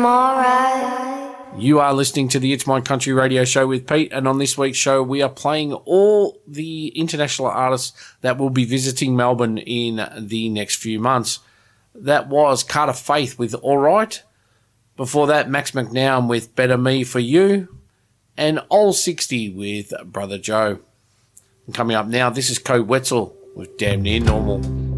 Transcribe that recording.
I'm alright. You are listening to the It's My Country radio show with Pete, and on this week's show we are playing all the international artists that will be visiting Melbourne in the next few months. That was Carter Faith with Alright. Before that, Max McNown with Better Me For You, and Old 60 with Brother Joe. And coming up now, this is Code Wetzel with Damn Near Normal.